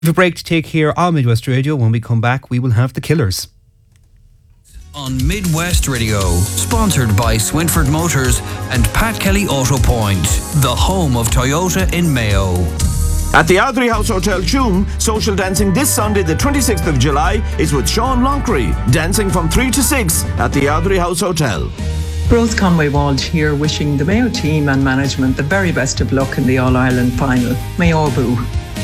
We have a break to take here on Midwest Radio. When we come back, we will have The Killers. On Midwest Radio, sponsored by Swinford Motors and Pat Kelly Auto Point, the home of Toyota in Mayo. At the Ardrey House Hotel, Tuam, social dancing this Sunday, the 26th of July, is with Sean Lonckery, dancing from 3 to 6 at the Ardrey House Hotel. Rose Conway Walsh here, wishing the Mayo team and management the very best of luck in the All-Ireland final. Mayo Boo.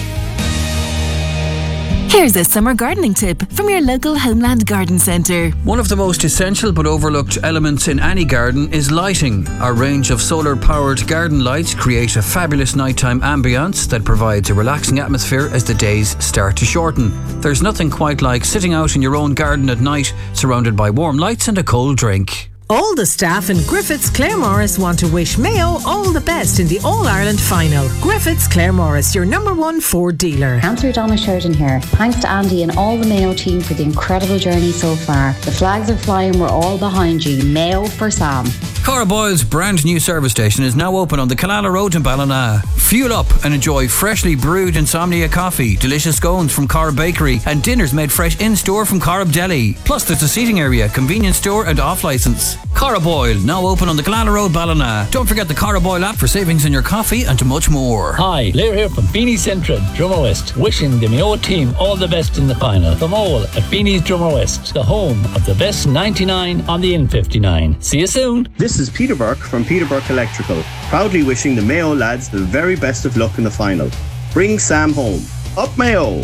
Here's a summer gardening tip from your local Homeland Garden Centre. One of the most essential but overlooked elements in any garden is lighting. Our range of solar-powered garden lights create a fabulous nighttime ambience that provides a relaxing atmosphere as the days start to shorten. There's nothing quite like sitting out in your own garden at night, surrounded by warm lights and a cold drink. All the staff in Griffiths Claremorris want to wish Mayo all the best in the All-Ireland final. Griffiths Claremorris, your #1 Ford dealer. Councillor Donna Sheridan here. Thanks to Andy and all the Mayo team for the incredible journey so far. The flags are flying, we're all behind you. Mayo for Sam. Cara Boyle's brand new service station is now open on the Killala Road in Ballina. Fuel up and enjoy freshly brewed Insomnia coffee, delicious scones from Cara Bakery and dinners made fresh in-store from Corrib Deli. Plus there's a seating area, convenience store and off-licence. Cara Boyle, now open on the Killala Road, Ballina. Don't forget the Cara Boyle app for savings in your coffee and much more. Hi, Blair here from Beanie's Central, Drummer West, wishing the Mayo team all the best in the final. From all at Beanie's Drummer West, the home of the best 99 on the N59. See you soon. This is Peter Burke from Peter Burke Electrical, proudly wishing the Mayo lads the very best of luck in the final. Bring Sam home. Up Mayo!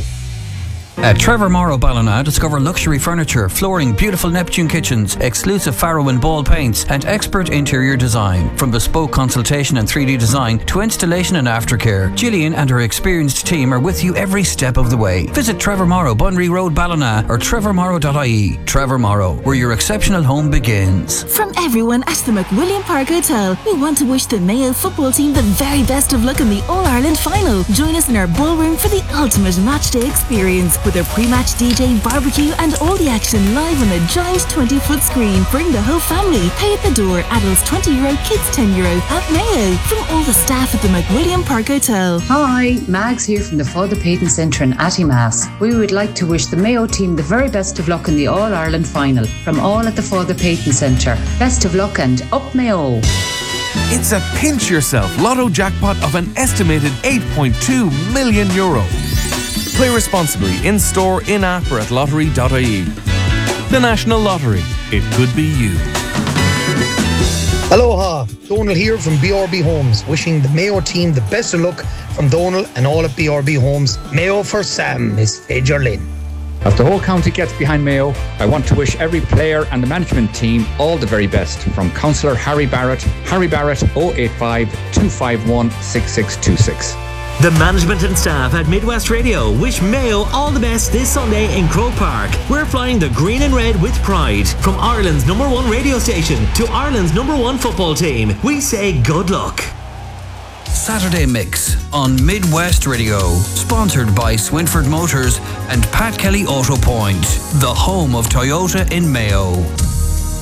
At Trevor Morrow Ballina, discover luxury furniture, flooring, beautiful Neptune kitchens, exclusive Faro and Ball paints, and expert interior design. From bespoke consultation and 3D design to installation and aftercare, Gillian and her experienced team are with you every step of the way. Visit Trevor Morrow, Bunry Road, Ballina, or trevormorrow.ie. Trevor Morrow, where your exceptional home begins. From everyone at the McWilliam Park Hotel, we want to wish the Mayo football team the very best of luck in the All-Ireland final. Join us in our ballroom for the ultimate matchday experience, with a pre-match DJ, barbecue and all the action live on a giant 20-foot screen. Bring the whole family. Pay at the door. Adults €20, kids €10 at Mayo. From all the staff at the McWilliam Park Hotel. Hi, Mags here from the Father Peyton Centre in Attimass. We would like to wish the Mayo team the very best of luck in the All-Ireland final. From all at the Father Peyton Centre. Best of luck and up Mayo. It's a pinch yourself lotto jackpot of an estimated €8.2 million. Play responsibly in-store, in-app or at lottery.ie. The National Lottery. It could be you. Aloha, Donal here from BRB Homes, wishing the Mayo team the best of luck from Donal and all at BRB Homes. Mayo for Sam is Fager Lynn. As the whole county gets behind Mayo, I want to wish every player and the management team all the very best. From Councillor Harry Barrett 085 251 6626. The management and staff at Midwest Radio wish Mayo all the best this Sunday in Croke Park. We're flying the green and red with pride. From Ireland's #1 radio station to Ireland's #1 football team, we say good luck. Saturday Mix on Midwest Radio, sponsored by Swinford Motors and Pat Kelly Auto Point, the home of Toyota in Mayo.